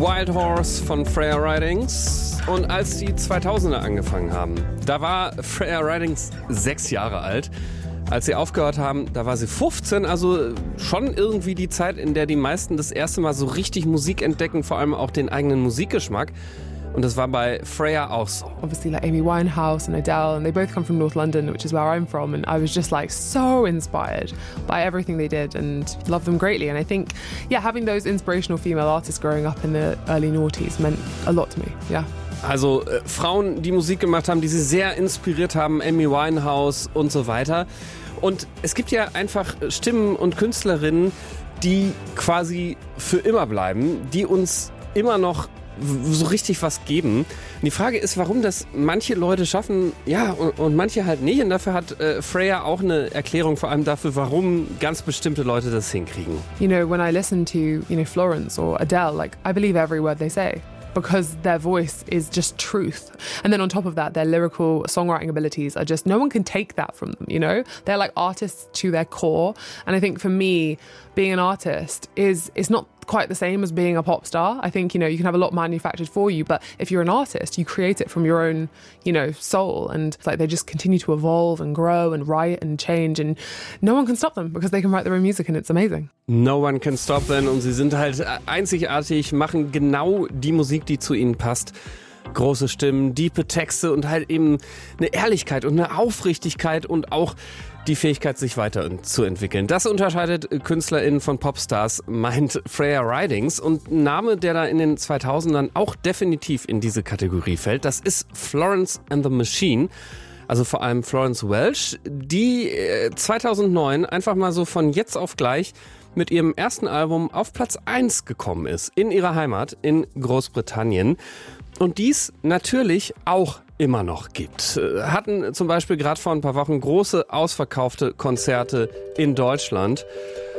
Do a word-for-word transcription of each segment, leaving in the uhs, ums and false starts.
Wild Horse von Freya Ridings. Und als die zweitausender angefangen haben, da war Freya Ridings sechs Jahre alt. Als sie aufgehört haben, da war sie fünfzehn, also schon irgendwie die Zeit, in der die meisten das erste Mal so richtig Musik entdecken, vor allem auch den eigenen Musikgeschmack. Und das war bei Freya auch so. Obviously like Amy Winehouse and Adele, and they both come from North London, which is where I'm from, and I was just like so inspired by everything they did and loved them greatly. And I think, yeah, having those inspirational female artists growing up in the early noughties meant a lot to me, yeah. Also äh, Frauen, die Musik gemacht haben, die sie sehr inspiriert haben, Amy Winehouse und so weiter. Und es gibt ja einfach Stimmen und Künstlerinnen, die quasi für immer bleiben, die uns immer noch so richtig was geben. Und die Frage ist, warum das manche Leute schaffen, ja, und, und manche halt nicht. Und dafür hat äh, Freya auch eine Erklärung, vor allem dafür, warum ganz bestimmte Leute das hinkriegen. You know, when I listen to, you know, Florence or Adele, like, I believe every word they say. Because their voice is just truth. And then on top of that, their lyrical songwriting abilities are just, no one can take that from them, you know? They're like artists to their core. And I think for me, being an artist is is not quite the same as being a pop star. I think, you know, you can have a lot manufactured for you, but if you're an artist, you create it from your own, you know, soul. And like they just continue to evolve and grow and write and change. And no one can stop them because they can write their own music and it's amazing. No one can stop them. Und sie sind halt einzigartig, machen genau die Musik, die zu ihnen passt. Große Stimmen, diepe Texte und halt eben eine Ehrlichkeit und eine Aufrichtigkeit und auch die Fähigkeit, sich weiterzuentwickeln. Das unterscheidet KünstlerInnen von Popstars, meint Freya Ridings. Und ein Name, der da in den zweitausendern auch definitiv in diese Kategorie fällt, das ist Florence and the Machine. Also vor allem Florence Welch, die zweitausendneun einfach mal so von jetzt auf gleich mit ihrem ersten Album auf Platz eins gekommen ist. In ihrer Heimat in Großbritannien. Und dies natürlich auch immer noch gibt. Hatten zum Beispiel gerade vor ein paar Wochen große ausverkaufte Konzerte in Deutschland.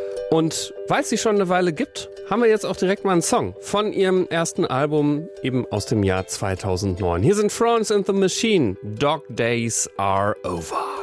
Und weil es sie schon eine Weile gibt, haben wir jetzt auch direkt mal einen Song von ihrem ersten Album, eben aus dem Jahr zweitausendneun. Hier sind Florence and the Machine, Dog Days Are Over.